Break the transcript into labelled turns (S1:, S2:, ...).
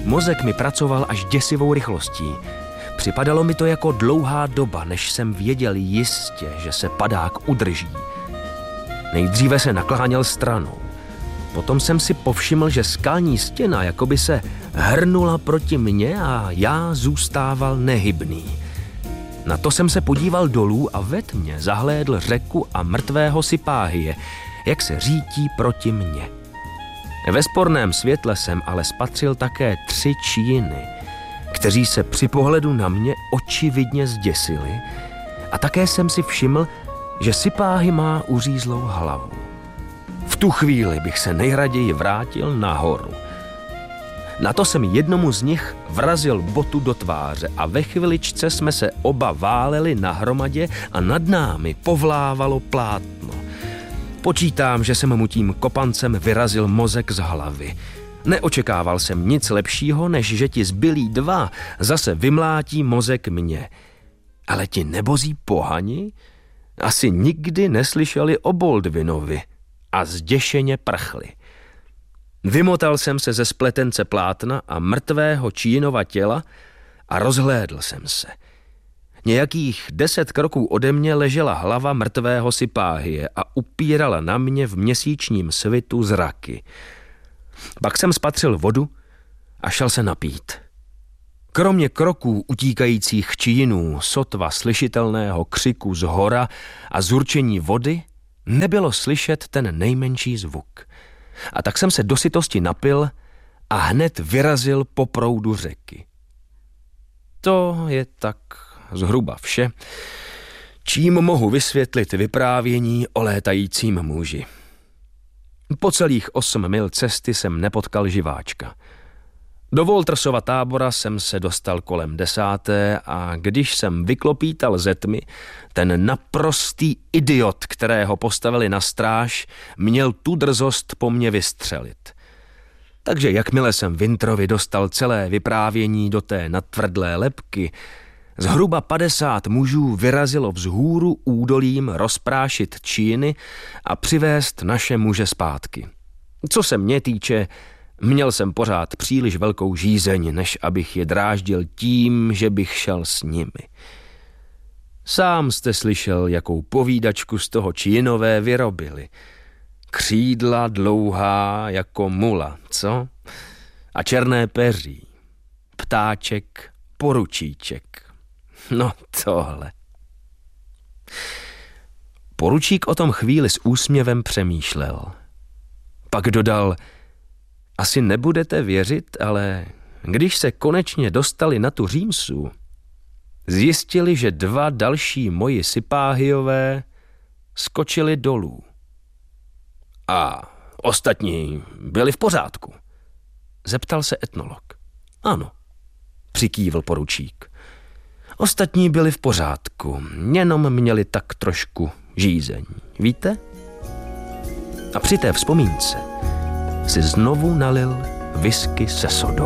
S1: Mozek mi pracoval až děsivou rychlostí. Připadalo mi to jako dlouhá doba, než jsem věděl jistě, že se padák udrží. Nejdříve se nakláněl stranou. Potom jsem si povšiml, že skalní stěna jakoby se hrnula proti mně a já zůstával nehybný. Na to jsem se podíval dolů a ve tmě zahlédl řeku a mrtvého Sipáhie, jak se řítí proti mně. Ve sporném světle jsem ale spatřil také 3 číny, kteří se při pohledu na mě očividně zděsili, a také jsem si všiml, že Sipáhy má uřízlou hlavu. V tu chvíli bych se nejraději vrátil nahoru. Na to jsem jednomu z nich vrazil botu do tváře a ve chviličce jsme se oba váleli na hromadě a nad námi povlávalo plátno. Počítám, že jsem mu tím kopancem vyrazil mozek z hlavy. Neočekával jsem nic lepšího, než že ti zbylí 2 zase vymlátí mozek mě. Ale ti nebozí pohani asi nikdy neslyšeli o Baldwinovi a zděšeně prchli. Vymotal jsem se ze spletence plátna a mrtvého Čínova těla a rozhlédl jsem se. Nějakých 10 kroků ode mě ležela hlava mrtvého Sipáhie a upírala na mě v měsíčním svitu zraky. Pak jsem spatřil vodu a šel se napít. Kromě kroků utíkajících Čínů, sotva slyšitelného křiku z hora a zurčení vody, nebylo slyšet ten nejmenší zvuk. A tak jsem se do sytosti napil a hned vyrazil po proudu řeky. To je tak zhruba vše, čím mohu vysvětlit vyprávění o létajícím muži. Po celých 8 mil cesty jsem nepotkal živáčka. Do Waltersova tábora jsem se dostal kolem 10. a když jsem vyklopítal ze tmy, ten naprostý idiot, kterého postavili na stráž, měl tu drzost po mně vystřelit. Takže jakmile jsem Winterovi dostal celé vyprávění do té natvrdlé lebky, zhruba 50 mužů vyrazilo vzhůru údolím rozprášit Číny a přivést naše muže zpátky. Co se mě týče, měl jsem pořád příliš velkou žízeň, než abych je dráždil tím, že bych šel s nimi. Sám jste slyšel, jakou povídačku z toho Čínové vyrobili. Křídla dlouhá jako mula, co? A černé peří. Ptáček, poručíček. No tohle. Poručík o tom chvíli s úsměvem přemýšlel. Pak dodal: asi nebudete věřit, ale když se konečně dostali na tu římsu, zjistili, že 2 další moji Sipáhiové skočili dolů. A ostatní byli v pořádku? Zeptal se etnolog. Ano, přikývl poručík. Ostatní byli v pořádku, jenom měli tak trošku žízeň, víte? A při té vzpomínce si znovu nalil whisky se sodou.